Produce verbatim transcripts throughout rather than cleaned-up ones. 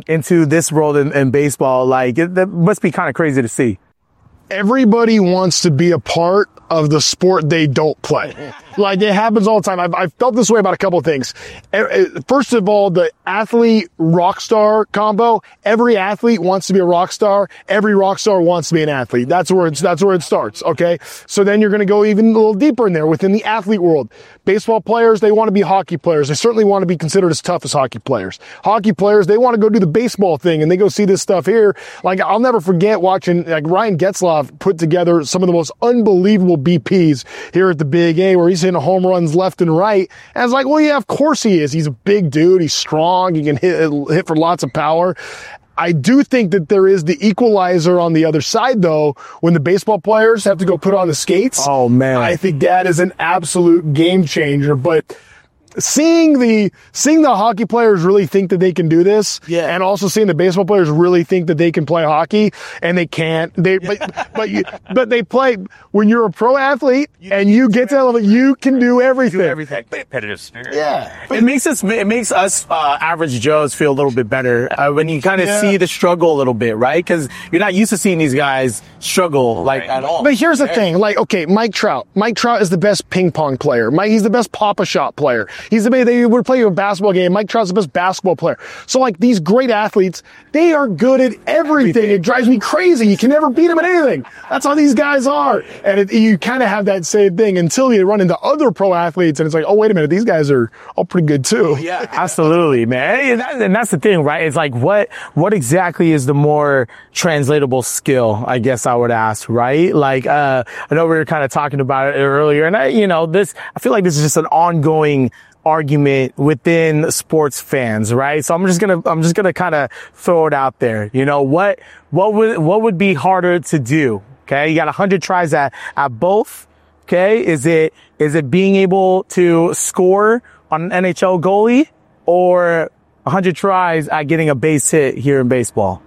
into this world in, in baseball. Like, it, that must be kind of crazy to see. Everybody wants to be a part of the sport they don't play. Like, it happens all the time. I've, I've felt this way about a couple of things. First of all, the athlete rock star combo. Every athlete wants to be a rock star. Every rock star wants to be an athlete. That's where it's, that's where it starts. Okay. So then you're going to go even a little deeper in there within the athlete world. Baseball players, they want to be hockey players. They certainly want to be considered as tough as hockey players. Hockey players, they want to go do the baseball thing and they go see this stuff here. Like, I'll never forget watching, like, Ryan Getzlaf put together some of the most unbelievable B Ps here at the Big A, where he's hitting home runs left and right. And I was like, well, yeah, of course he is. He's a big dude. He's strong. He can hit, hit for lots of power. I do think that there is the equalizer on the other side, though, when the baseball players have to go put on the skates. Oh, man. I think that is an absolute game changer. But seeing the seeing the hockey players really think that they can do this, yeah, and also seeing the baseball players really think that they can play hockey, and they can't. They but but you but they play. When you're a pro athlete you, and you get to that level, you can do everything. Do everything. Competitive spirit. Yeah, it makes us it makes us uh, average Joes feel a little bit better uh, when you kind of yeah. see the struggle a little bit, right? Because you're not used to seeing these guys struggle like right. at all. But here's the yeah. thing: like, okay, Mike Trout. Mike Trout is the best ping pong player. Mike, he's the best Pop-A-Shot player. He's the they would play a basketball game. Mike Trout's the best basketball player. So, like, these great athletes, they are good at everything. everything. It drives me crazy. You can never beat them at anything. That's how these guys are. And it, you kind of have that same thing until you run into other pro athletes, and it's like, oh, wait a minute, these guys are all pretty good too. Yeah, absolutely, man. And, that, and that's the thing, right? It's like, what what exactly is the more translatable skill? I guess I would ask, right? Like, uh, I know we were kind of talking about it earlier, and I, you know, this. I feel like this is just an ongoing argument within sports fans, right? So I'm just gonna, I'm just gonna kind of throw it out there. You know, what, what would, what would be harder to do? Okay. You got a hundred tries at, at both. Okay. Is it, is it being able to score on an N H L goalie, or a hundred tries at getting a base hit here in baseball?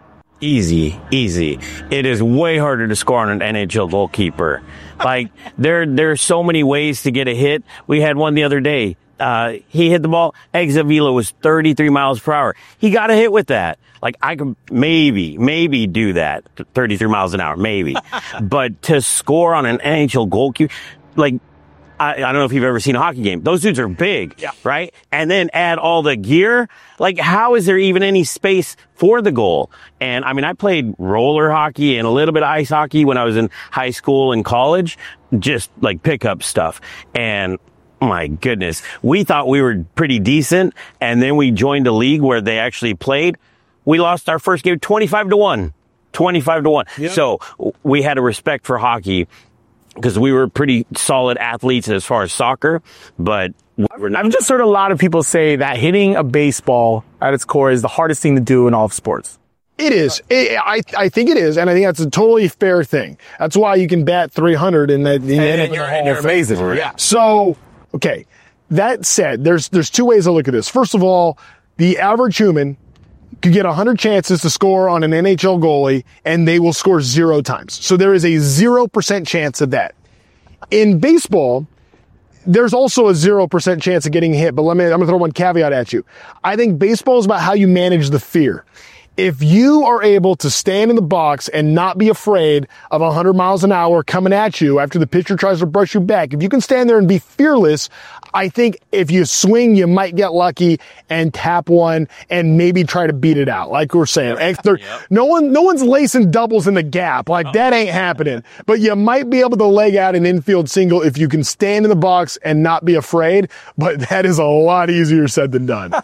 Easy, easy. It is way harder to score on an N H L goalkeeper. Like, there, there are so many ways to get a hit. We had one the other day. Uh, he hit the ball. Exit Avila was thirty-three miles per hour. He got a hit with that. Like, I could maybe, maybe do that. thirty-three miles an hour, maybe. But to score on an N H L goalkeeper, like, I, I don't know if you've ever seen a hockey game. Those dudes are big, yeah. right? And then add all the gear. Like, how is there even any space for the goal? And I mean, I played roller hockey and a little bit of ice hockey when I was in high school and college, just like pickup stuff. And my goodness, we thought we were pretty decent. And then we joined a league where they actually played. We lost our first game twenty-five to one. twenty-five to one. Yep. So we had a respect for hockey, because we were pretty solid athletes as far as soccer, but we're not. I've just heard a lot of people say that hitting a baseball at its core is the hardest thing to do in all of sports. It is. It, I I think it is, and I think that's a totally fair thing. That's why you can bat three hundred in that. In and, and you're, and you're amazing. Yeah. So, okay. That said, there's there's two ways to look at this. First of all, the average human could get one hundred chances to score on an N H L goalie, and they will score zero times. So there is a zero percent chance of that. In baseball, there's also a zero percent chance of getting hit, but let me, I'm going to throw one caveat at you. I think baseball is about how you manage the fear. If you are able to stand in the box and not be afraid of one hundred miles an hour coming at you after the pitcher tries to brush you back, if you can stand there and be fearless, I think if you swing, you might get lucky and tap one and maybe try to beat it out. Like we're saying, yep. no one, no one's lacing doubles in the gap. Like oh. that ain't happening, but you might be able to leg out an infield single if you can stand in the box and not be afraid. But that is a lot easier said than done.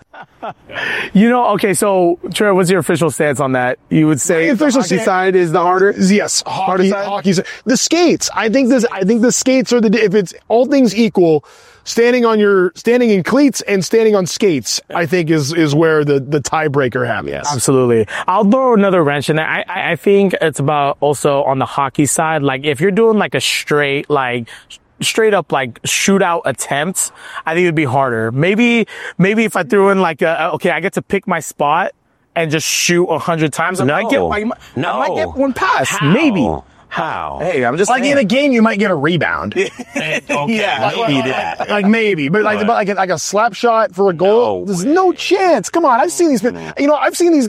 You know, okay. So Trey, what's your official stance on that? You would say the hockey stand, side is the harder? Yes. Hockey, hockey side. The skates. I think this, I think the skates are the, if it's all things equal, standing on your, standing in cleats and standing on skates, I think is, is where the, the tiebreaker happens. Yes. Absolutely. I'll throw another wrench in there. I, I think it's about also on the hockey side. Like if you're doing like a straight, like, straight up like shootout attempts, I think it'd be harder. Maybe, maybe if I threw in like a, okay, I get to pick my spot and just shoot a hundred times. I no. might get, I, no. I might get one pass. How? Maybe. How? Hey, I'm just like saying. in a game, you might get a rebound. Okay, yeah, maybe like, that. Like, like maybe, but like, but like, a, like a slap shot for a goal. No There's no chance. Come on, I've seen these. You know, I've seen these